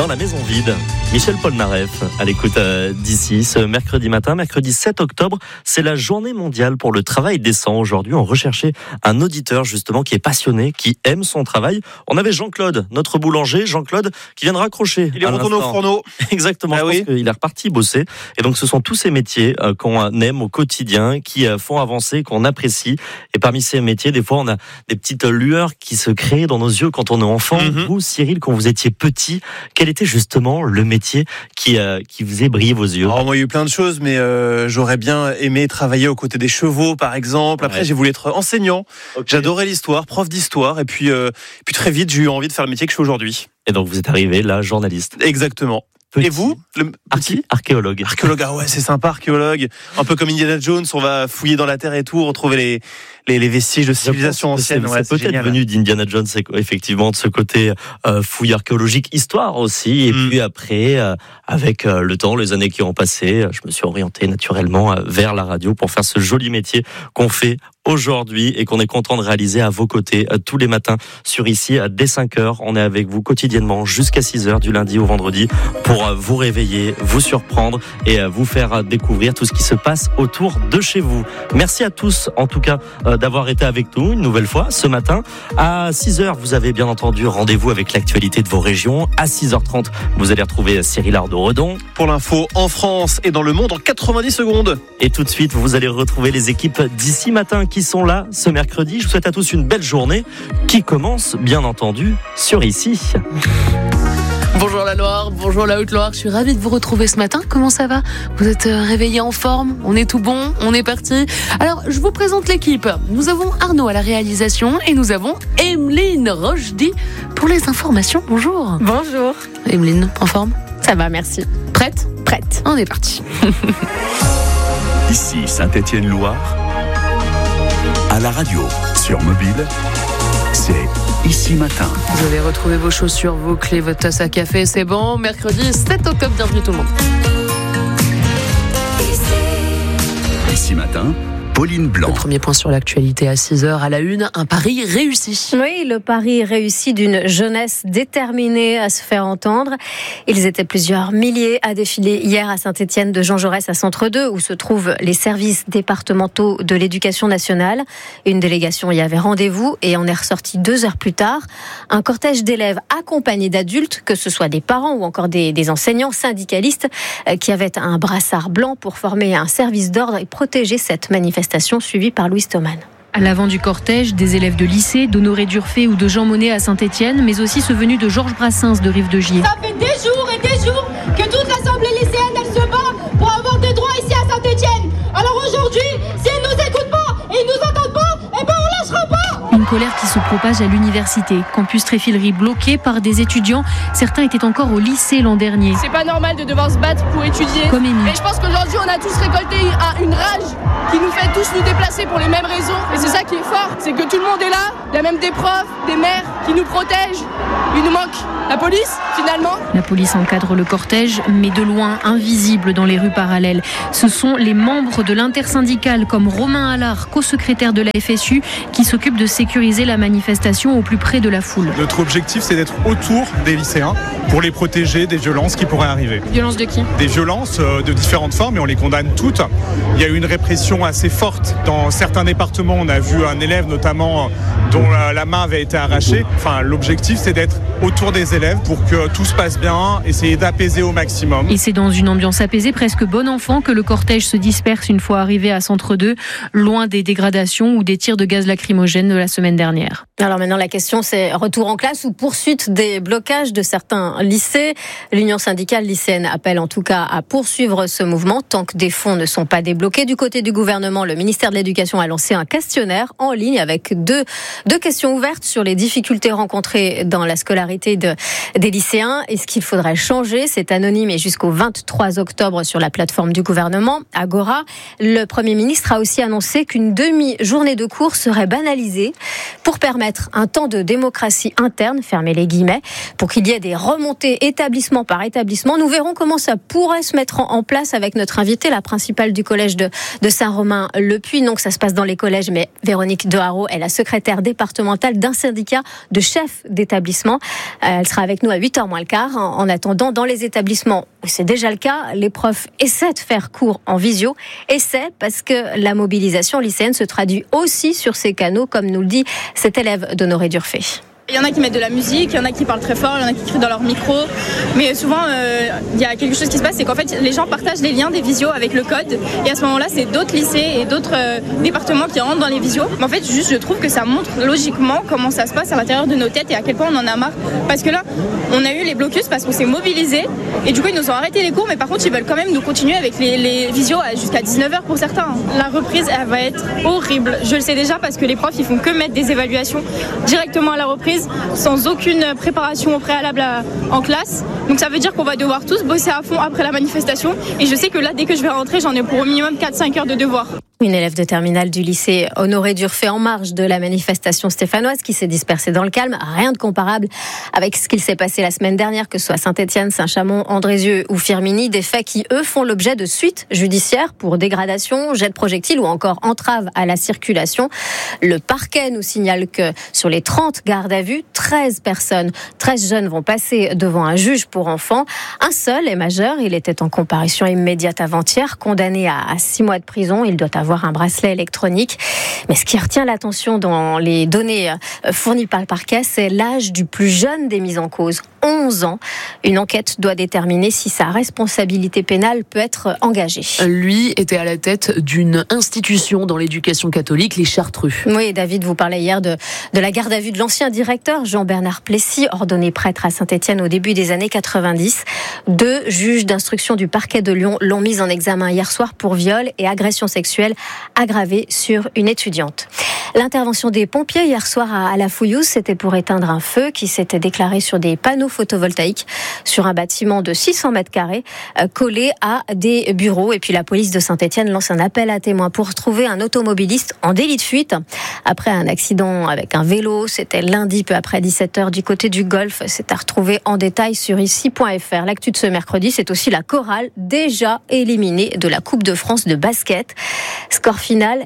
dans la maison vide. Michel Polnareff à l'écoute d'ici ce mercredi matin, mercredi 7 octobre. C'est la journée mondiale pour le travail décent. Aujourd'hui, on recherchait un auditeur justement qui est passionné, qui aime son travail. On avait Jean-Claude, notre boulanger. Jean-Claude qui vient de raccrocher. Il est retourné au fourneau. Exactement, je pense qu'il est reparti bosser. Et donc ce sont tous ces métiers qu'on aime au quotidien, qui font avancer, qu'on apprécie. Et parmi ces métiers, des fois, on a des petites lueurs qui se créent dans nos yeux quand on est enfant. Vous, Cyril, quand vous étiez petit, quel était justement le métier qui vous faisait briller vos yeux? Moi, il y a eu plein de choses, mais j'aurais bien aimé travailler aux côtés des chevaux, par exemple. Après, j'ai voulu être enseignant. J'adorais l'histoire, prof d'histoire. Et puis très vite, j'ai eu envie de faire le métier que je fais aujourd'hui. Et donc, vous êtes arrivé là, journaliste. Exactement. Petit. Et vous, archéologue. Archéologue, ouais, c'est sympa, archéologue. Un peu comme Indiana Jones, on va fouiller dans la terre et tout, retrouver les vestiges de civilisation ancienne. C'est peut-être venu d'Indiana Jones, effectivement, de ce côté fouille archéologique, histoire aussi. Et puis après, avec le temps, les années qui ont passé, je me suis orienté naturellement vers la radio pour faire ce joli métier qu'on fait aujourd'hui et qu'on est content de réaliser à vos côtés tous les matins sur ici dès 5h. On est avec vous quotidiennement jusqu'à 6h du lundi au vendredi pour vous réveiller, vous surprendre et vous faire découvrir tout ce qui se passe autour de chez vous. Merci à tous en tout cas d'avoir été avec nous une nouvelle fois ce matin. À 6h, vous avez bien entendu rendez-vous avec l'actualité de vos régions. À 6h30, vous allez retrouver Cyril Ardo-Redon. Pour l'info en France et dans le monde en 90 secondes. Et tout de suite, vous allez retrouver les équipes d'ici matin qui sont là ce mercredi. Je vous souhaite à tous une belle journée qui commence, bien entendu, sur ici. Bonjour la Loire, bonjour la Haute-Loire, je suis ravie de vous retrouver ce matin. Comment ça va? Vous êtes réveillés en forme? On est tout bon? On est parti? Alors, je vous présente l'équipe. Nous avons Arnaud à la réalisation et nous avons Emeline Rochdy pour les informations. Bonjour. Bonjour. Emeline, en forme? Ça va, merci. Prête? Prête. On est parti. Ici Saint-Étienne-Loire, à la radio, sur mobile, c'est Ici Matin. Vous avez retrouvé vos chaussures, vos clés, votre tasse à café, c'est bon. Mercredi 7 octobre, bienvenue tout le monde. Ici Matin, Pauline Blanc. Le premier point sur l'actualité à 6h à la une, un pari réussi. Oui, le pari réussi d'une jeunesse déterminée à se faire entendre. Ils étaient plusieurs milliers à défiler hier à Saint-Étienne de Jean Jaurès à Centre 2, où se trouvent les services départementaux de l'éducation nationale. Une délégation y avait rendez-vous et en est ressorti 2 heures plus tard. Un cortège d'élèves accompagnés d'adultes, que ce soit des parents ou encore des enseignants syndicalistes, qui avaient un brassard blanc pour former un service d'ordre et protéger cette manifestation suivie par Louise Thoman. À l'avant du cortège, des élèves de lycée, d'Honoré Durfé ou de Jean Monnet à Saint-Étienne, mais aussi ceux venus de Georges Brassens de Rive-de-Gier. Ça fait des jours et des jours que toute l'Assemblée lycéenne, elle se bat pour avoir des droits ici à Saint-Étienne. Alors aujourd'hui, si ils nous écoutent pas et ils nous entendent pas, eh ben on lâchera pas. Une colère qui se propage à l'université. Campus Tréfilerie bloqué par des étudiants. Certains étaient encore au lycée l'an dernier. C'est pas normal de devoir se battre pour étudier. Comme Émilie. Et je pense qu'aujourd'hui, on a tous récolté une rage qui nous fait tous nous déplacer pour les mêmes raisons. Et c'est ça qui est fort, c'est que tout le monde est là. Il y a même des profs, des maires qui nous protègent. Il nous manque la police, finalement. La police encadre le cortège, mais de loin, invisible dans les rues parallèles. Ce sont les membres de l'intersyndicale, comme Romain Allard, co-secrétaire de la FSU, qui s'occupent de sécuriser la manifestation au plus près de la foule. Notre objectif, c'est d'être autour des lycéens pour les protéger des violences qui pourraient arriver. Violence de qui? Des violences de différentes formes, et on les condamne toutes. Il y a eu une répression assez forte. Dans certains départements, on a vu un élève notamment dont la main avait été arrachée. Enfin, l'objectif, c'est d'être autour des élèves pour que tout se passe bien, essayer d'apaiser au maximum. Et c'est dans une ambiance apaisée, presque bon enfant, que le cortège se disperse une fois arrivé à Centre 2, loin des dégradations ou des tirs de gaz lacrymogène de la semaine dernière. Alors maintenant, la question, c'est retour en classe ou poursuite des blocages de certains lycées. L'Union syndicale lycéenne appelle en tout cas à poursuivre ce mouvement tant que des fonds ne sont pas débloqués. Du côté du gouvernement, le ministère de l'Éducation a lancé un questionnaire en ligne avec deux questions ouvertes sur les difficultés rencontrées dans la scolarité des lycéens et ce qu'il faudrait changer. C'est anonyme et jusqu'au 23 octobre sur la plateforme du gouvernement, Agora. Le Premier ministre a aussi annoncé qu'une demi-journée de cours serait banalisée pour permettre un temps de démocratie interne, fermez les guillemets, pour qu'il y ait des remontées établissement par établissement. Nous verrons comment ça pourrait se mettre en place avec notre invitée, la principale du collège de Saint-Romain-le-Puy. Donc ça se passe dans les collèges, mais Véronique Deharo est la secrétaire départementale d'un syndicat de chefs d'établissement. Elle sera avec nous à 8h moins le quart. En attendant, dans les établissements, c'est déjà le cas, les profs essaient de faire cours en visio. Essaient parce que la mobilisation lycéenne se traduit aussi sur ces canaux, comme nous le dit cet élève d'Honoré Durfé. Il y en a qui mettent de la musique, il y en a qui parlent très fort, il y en a qui crient dans leur micro. Mais souvent, il y a quelque chose qui se passe, c'est qu'en fait, les gens partagent les liens des visios avec le code. Et à ce moment-là, c'est d'autres lycées et d'autres départements qui rentrent dans les visios. Mais en fait, juste, je trouve que ça montre logiquement comment ça se passe à l'intérieur de nos têtes et à quel point on en a marre. Parce que là, on a eu les blocus parce qu'on s'est mobilisés. Et du coup, ils nous ont arrêté les cours. Mais par contre, ils veulent quand même nous continuer avec les visios jusqu'à 19h pour certains. La reprise, elle va être horrible. Je le sais déjà parce que les profs, ils font que mettre des évaluations directement à la reprise, sans aucune préparation au préalable en classe. Donc ça veut dire qu'on va devoir tous bosser à fond après la manifestation. Et je sais que là, dès que je vais rentrer, j'en ai pour au minimum 4-5 heures de devoirs. Une élève de terminale du lycée Honoré Durfé en marge de la manifestation stéphanoise qui s'est dispersée dans le calme. Rien de comparable avec ce qu'il s'est passé la semaine dernière, que ce soit Saint-Étienne, Saint-Chamond, Andrézieux ou Firminy. Des faits qui, eux, font l'objet de suites judiciaires pour dégradation, jet de projectiles ou encore entrave à la circulation. Le parquet nous signale que sur les 30 gardes à vue, 13 jeunes vont passer devant un juge pour enfants. Un seul est majeur. Il était en comparution immédiate avant-hier, condamné à 6 mois de prison. Il doit avoir un bracelet électronique. Mais ce qui retient l'attention dans les données fournies par le parquet, c'est l'âge du plus jeune des mis en cause, 11 ans. Une enquête doit déterminer si sa responsabilité pénale peut être engagée. Lui était à la tête d'une institution dans l'éducation catholique, les Chartreux. Oui, David vous parlait hier de la garde à vue de l'ancien directeur Jean-Bernard Plessis, ordonné prêtre à Saint-Étienne au début des années 90. 2 juges d'instruction du parquet de Lyon l'ont mis en examen hier soir pour viol et agression sexuelle aggravée sur une étudiante. L'intervention des pompiers hier soir à La Fouillouse, c'était pour éteindre un feu qui s'était déclaré sur des panneaux photovoltaïques sur un bâtiment de 600 mètres carrés collé à des bureaux. Et puis la police de Saint-Étienne lance un appel à témoins pour retrouver un automobiliste en délit de fuite après un accident avec un vélo. C'était lundi peu après 17h du côté du Golfe. C'est à retrouver en détail sur ici.fr. L'actu de ce mercredi, c'est aussi la chorale déjà éliminée de la Coupe de France de basket. Score final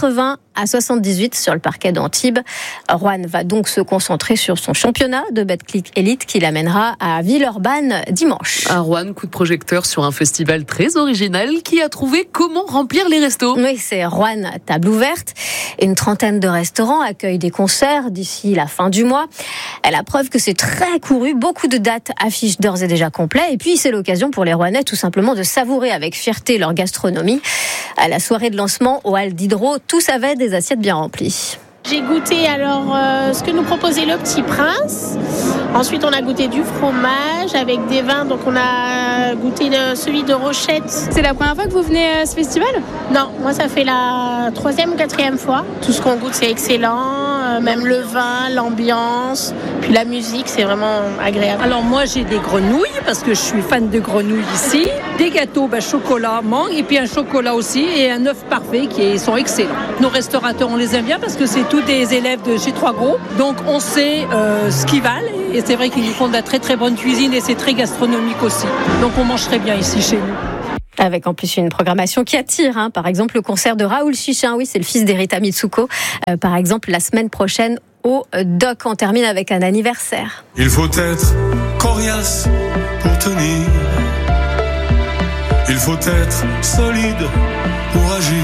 80-78 sur le parquet d'Antibes. Roanne va donc se concentrer sur son championnat de Betclic Elite qui l'amènera à Villeurbanne dimanche. À Roanne, coup de projecteur sur un festival très original qui a trouvé comment remplir les restos. Oui, c'est Roanne table ouverte. Une trentaine de restaurants accueillent des concerts d'ici la fin du mois. La preuve que c'est très couru, beaucoup de dates affichent d'ores et déjà complets. Et puis c'est l'occasion pour les Roannais tout simplement de savourer avec fierté leur gastronomie. À la soirée de lancement au Hall d'Hydro, tous avaient des assiettes bien remplies. J'ai goûté alors ce que nous proposait le Petit Prince. Ensuite, on a goûté du fromage avec des vins. Donc, on a goûté celui de Rochette. C'est la première fois que vous venez à ce festival ? Non, moi, ça fait la 3e ou 4e fois. Tout ce qu'on goûte, c'est excellent. Même le vin, l'ambiance, puis la musique, c'est vraiment agréable. Alors, moi, j'ai des grenouilles parce que je suis fan de grenouilles ici. Des gâteaux, chocolat, mangue, et puis un chocolat aussi et un œuf parfait qui sont excellents. Nos restaurateurs, on les aime bien parce que c'est tous des élèves de chez Trois Gros, donc on sait ce qu'ils valent et c'est vrai qu'ils nous font de la très très bonne cuisine et c'est très gastronomique aussi. Donc on mange très bien ici chez nous. Avec en plus une programmation qui attire, par exemple le concert de Raoul Chichin, oui c'est le fils d'Erita Mitsuko, par exemple la semaine prochaine au Doc. On termine avec un anniversaire. Il faut être coriace pour tenir, il faut être solide pour agir,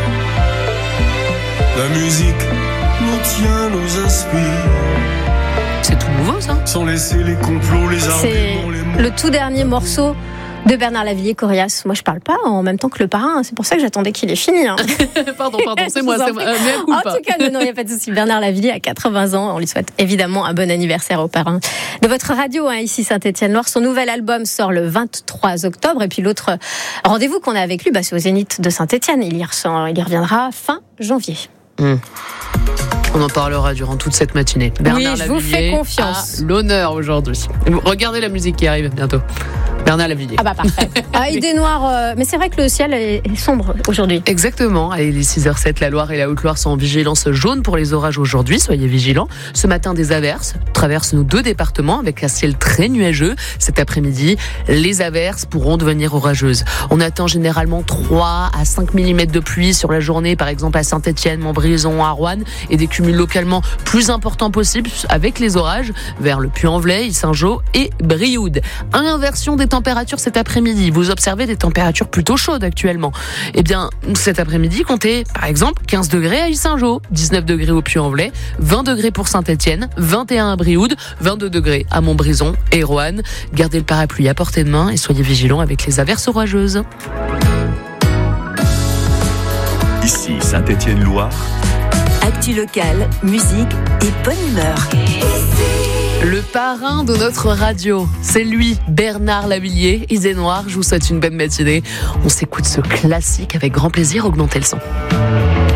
la musique nous tient, nous inspire. C'est tout nouveau ça. Sans laisser les complots, les arguments, les mots. Le tout dernier morceau de Bernard Lavilliers, Coriace. Moi, je parle pas en même temps que le parrain. C'est pour ça que j'attendais qu'il ait fini. Pardon, c'est moi. En tout cas, non, il n'y a pas de souci. Bernard Lavilliers a 80 ans. On lui souhaite évidemment un bon anniversaire au parrain de votre radio, ici Saint-Étienne-Loire. Son nouvel album sort le 23 octobre. Et puis l'autre rendez-vous qu'on a avec lui, c'est au Zénith de Saint-Étienne. Il y reviendra fin janvier. On en parlera durant toute cette matinée. Bernard Lavilliers, je vous fais confiance. A l'honneur aujourd'hui. Regardez la musique qui arrive bientôt. Bernard Lavillier. Ah bah parfait. Idée noire, mais c'est vrai que le ciel est sombre aujourd'hui. Exactement. Allez, les 6h07, la Loire et la Haute-Loire sont en vigilance jaune pour les orages aujourd'hui. Soyez vigilants. Ce matin, des averses traversent nos 2 départements avec un ciel très nuageux. Cet après-midi, les averses pourront devenir orageuses. On attend généralement 3 à 5 mm de pluie sur la journée, par exemple à Saint-Étienne, Montbrison, à Roanne, et des cumuls localement plus importants possibles avec les orages vers le Puy-en-Velay, Saint-Jean et Brioude. Inversion des températures cet après-midi. Vous observez des températures plutôt chaudes actuellement. Eh bien, cet après-midi, comptez par exemple 15 degrés à Saint-Jean, 19 degrés au Puy-en-Velay, 20 degrés pour Saint-Étienne, 21 à Brioude, 22 degrés à Montbrison et Roanne. Gardez le parapluie à portée de main et soyez vigilants avec les averses orageuses. Ici Saint-Étienne-Loire. Actu locale, musique et bonne humeur. Le parrain de notre radio, c'est lui, Bernard Lavillier. Idée noire, je vous souhaite une bonne matinée. On s'écoute ce classique avec grand plaisir, augmentez le son.